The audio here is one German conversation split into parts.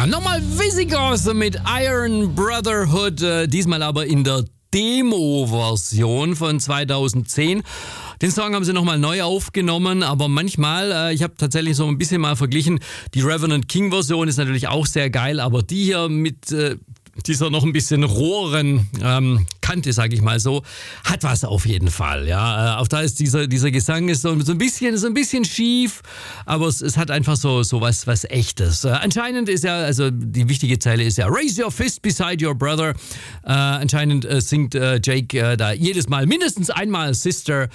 Ja, nochmal Visigoth mit Iron Brotherhood, diesmal aber in der Demo-Version von 2010. Den Song haben sie nochmal neu aufgenommen, aber manchmal, ich habe tatsächlich so ein bisschen mal verglichen, die Revenant King-Version ist natürlich auch sehr geil, aber die hier mit dieser noch ein bisschen roheren Kante, sage ich mal so, hat was auf jeden Fall. Ja, auch da ist dieser Gesang ist so ein bisschen schief, aber es hat einfach so was Echtes. Anscheinend ist ja, also die wichtige Zeile ist ja Raise your fist beside your brother. Anscheinend singt Jake da jedes Mal mindestens einmal Sister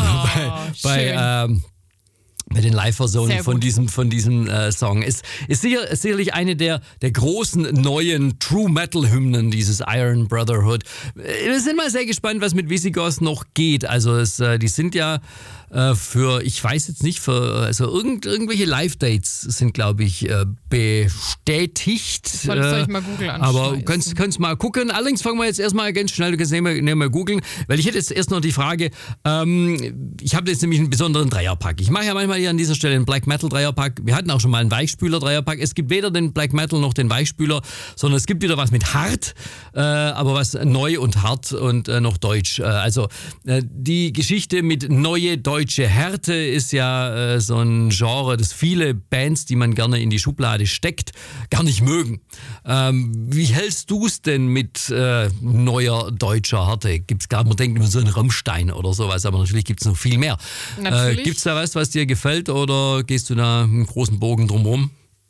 bei den Live-Versionen von diesem Song. Ist sicherlich eine der großen neuen True-Metal-Hymnen, dieses Iron Brotherhood. Wir sind mal sehr gespannt, was mit Visigoth noch geht. Also die sind ja für, ich weiß jetzt nicht, also irgendwelche Live-Dates sind, glaube ich, bestätigt. Soll ich mal googeln? Aber könnt's mal gucken. Allerdings fangen wir jetzt erstmal ganz schnell, du kannst nehmen googeln, weil ich hätte jetzt erst noch die Frage, ich habe jetzt nämlich einen besonderen Dreierpack. Ich mache ja manchmal hier an dieser Stelle einen Black Metal Dreierpack. Wir hatten auch schon mal einen Weichspüler Dreierpack. Es gibt weder den Black Metal noch den Weichspüler, sondern es gibt wieder was mit hart, aber was neu und hart und noch deutsch. Also die Geschichte mit neue deutsche Härte ist ja so ein Genre, das viele Bands, die man gerne in die Schublade steckt, gar nicht mögen. Wie hältst du es denn mit neuer deutscher Härte? Gibt's gar, man denkt immer so einen Rammstein oder sowas, aber natürlich gibt es noch viel mehr. Gibt es da was dir gefällt oder gehst du da einen großen Bogen drumherum?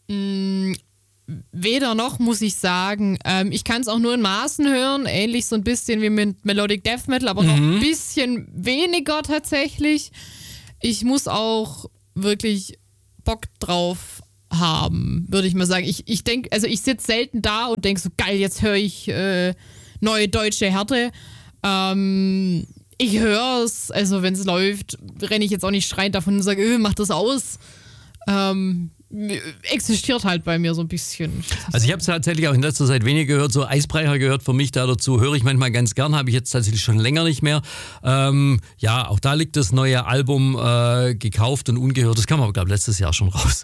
Weder noch, muss ich sagen. Ich kann es auch nur in Maßen hören, ähnlich so ein bisschen wie mit Melodic Death Metal, aber noch ein bisschen weniger tatsächlich. Ich muss auch wirklich Bock drauf haben, würde ich mal sagen. Ich denke, also ich sitze selten da und denke so, geil, jetzt höre ich neue deutsche Härte. Ich höre es, also wenn es läuft, renne ich jetzt auch nicht schreiend davon und sage, mach das aus. Existiert halt bei mir so ein bisschen. Also ich habe es tatsächlich auch in letzter Zeit weniger gehört, so Eisbrecher gehört für mich da dazu, höre ich manchmal ganz gern, habe ich jetzt tatsächlich schon länger nicht mehr. Ja, auch da liegt das neue Album gekauft und ungehört, das kam aber glaube ich letztes Jahr schon raus,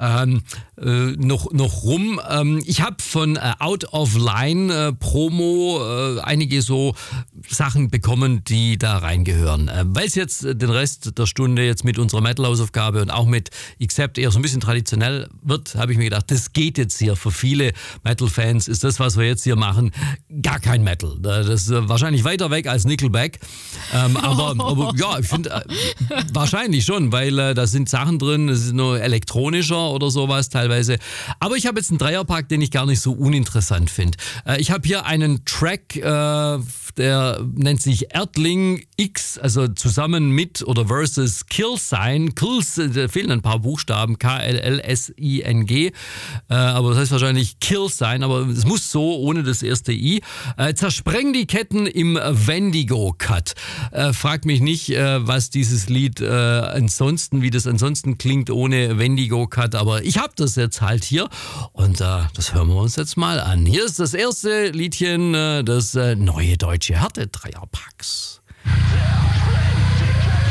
noch rum. Ich habe von Out of Line Promo einige so Sachen bekommen, die da reingehören. Weil es jetzt den Rest der Stunde jetzt mit unserer Metal-Hausaufgabe und auch mit Accept eher so ein bisschen traditionell wird, habe ich mir gedacht, das geht jetzt hier. Für viele Metal-Fans ist das, was wir jetzt hier machen, gar kein Metal. Das ist wahrscheinlich weiter weg als Nickelback. Aber ja, ich finde wahrscheinlich schon, weil da sind Sachen drin, es ist nur elektronischer oder sowas teilweise. Aber ich habe jetzt einen Dreierpack, den ich gar nicht so uninteressant finde. Ich habe hier einen Track, der nennt sich Erdling X, also zusammen mit oder versus Killsign. Kills, da fehlen ein paar Buchstaben, KLLSING, aber das heißt wahrscheinlich Killsign, aber es muss so, ohne das erste I. Zerspreng die Ketten im Wendigo-Cut. Frag mich nicht, was dieses Lied wie das ansonsten klingt ohne Wendigo-Cut, aber ich habe das jetzt halt hier und das hören wir uns jetzt mal an. Hier ist das erste Liedchen des neue deutsche Härte Dreierpacks.